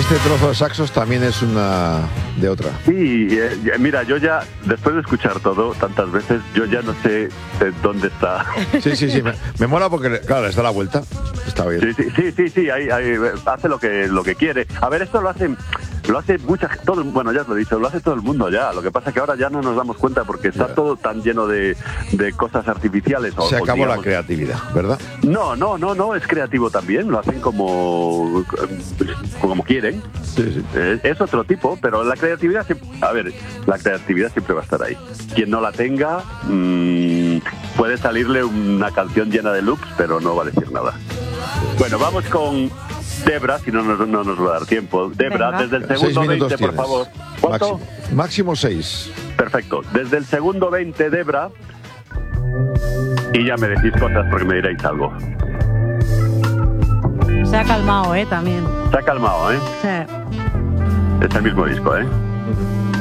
este trozo de saxos también es una de otra. Sí, mira, yo ya, después de escuchar todo tantas veces, yo ya no sé dónde está. Sí, me mola porque, claro, les da la vuelta. Está bien. Sí, ahí, hace lo que quiere. A ver, esto lo hace bueno, ya os lo he dicho, lo hace todo el mundo ya. Lo que pasa es que ahora ya no nos damos cuenta porque está todo tan lleno de cosas artificiales. Se acabó la creatividad, ¿verdad? No, es creativo también, lo hacen como quieren. Sí. Es otro tipo, pero la creatividad siempre va a estar ahí. Quien no la tenga, puede salirle una canción llena de loops, pero no va a decir nada. Bueno, vamos con Debra, si no nos va a dar tiempo. Debra, desde el segundo 20, por favor. ¿Cuánto? Máximo 6. Perfecto. Desde el segundo 20, Debra. Y ya me decís cosas porque me diréis algo. Se ha calmado, también. Se ha calmado, Sí. Es el mismo disco,